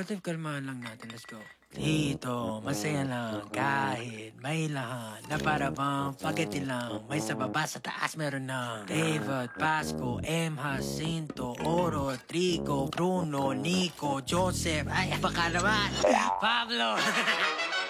What if kalmahan lang natin? Let's go. Dito, masaya lang kahit may lahat na para bang spaghetti lang. May sa baba, sa taas meron na David, Pasco, M. Jacinto, Oro, Trigo, Bruno, Nico, Joseph, ay baka naman, Pablo.